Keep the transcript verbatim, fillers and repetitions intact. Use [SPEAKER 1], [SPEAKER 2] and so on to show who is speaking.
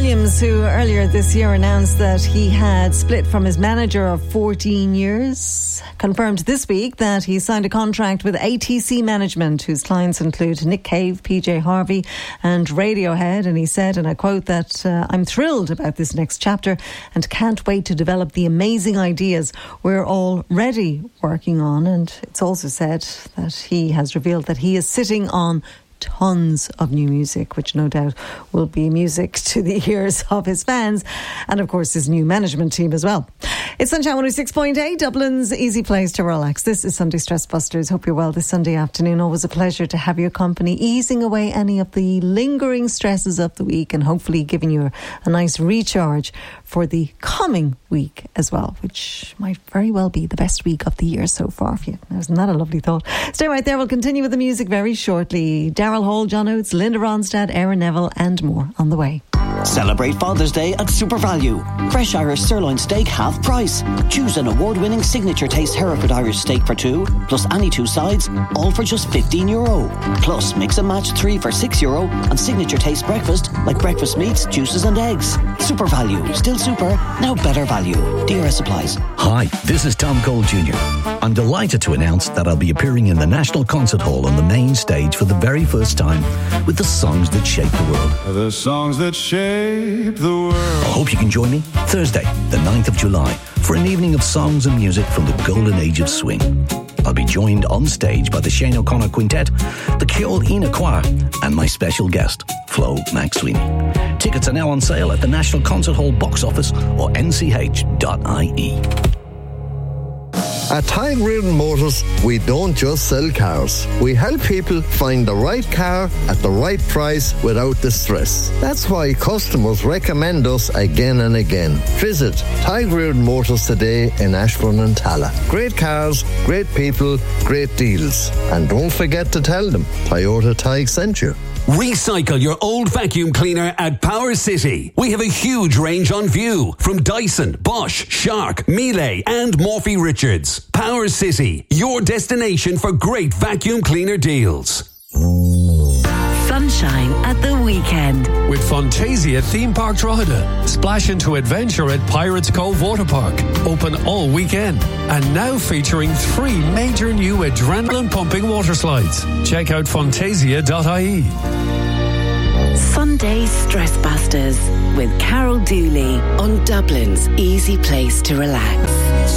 [SPEAKER 1] Williams, who earlier this year announced that he had split from his manager of fourteen years, confirmed this week that he signed a contract with A T C Management, whose clients include Nick Cave, P J Harvey and Radiohead. And he said, and I quote, that uh, I'm thrilled about this next chapter and can't wait to develop the amazing ideas we're already working on. And it's also said that he has revealed that he is sitting on tons of new music, which no doubt will be music to the ears of his fans and of course his new management team as well. It's Sunshine one oh six point eight, Dublin's easy place to relax. This is Sunday Stress Busters. Hope you're well this Sunday afternoon. Always a pleasure to have your company, easing away any of the lingering stresses of the week and hopefully giving you a nice recharge for the coming week as well, which might very well be the best week of the year so far for you. Isn't that a lovely thought? Stay right there. We'll continue with the music very shortly. Daryl Hall, John Oates, Linda Ronstadt, Aaron Neville and more on the way.
[SPEAKER 2] Celebrate Father's Day at Super Value. Fresh Irish sirloin steak half price. Choose an award-winning signature taste Hereford Irish steak for two, plus any two sides, all for just fifteen euro. Plus mix and match three for six euro and signature taste breakfast like breakfast meats, juices and eggs. Super Value. Still super, now better value. D R S applies.
[SPEAKER 3] Hi, this is Tom Cole Junior I'm delighted to announce that I'll be appearing in the National Concert Hall on the main stage for the very first time with the songs that shape the world.
[SPEAKER 4] The songs that shape the world.
[SPEAKER 3] I hope you can join me Thursday, the ninth of July, for an evening of songs and music from the golden age of swing. I'll be joined on stage by the Shane O'Connor Quintet, the Ceol Ina Choir, and my special guest, Flo McSweeney. Tickets are now on sale at the National Concert Hall box office or n c h dot i e.
[SPEAKER 5] At Tide Reardon Motors, we don't just sell cars. We help people find the right car at the right price without the stress. That's why customers recommend us again and again. Visit Tide Reardon Motors today in Ashbourne and Talla. Great cars, great people, great deals. And don't forget to tell them Toyota Tige sent you.
[SPEAKER 6] Recycle your old vacuum cleaner at Power City. We have a huge range on view from Dyson, Bosch, Shark, Miele and Morphy Richards. Power City, your destination for great vacuum cleaner deals.
[SPEAKER 7] Sunshine at the weekend.
[SPEAKER 8] With Fantasia Theme Park Drogheda. Splash into adventure at Pirates Cove Water Park. Open all weekend. And now featuring three major new adrenaline-pumping water slides. Check out fantasia dot i e.
[SPEAKER 7] Sunday Stress Busters with Carol Dooley on Dublin's easy place to relax.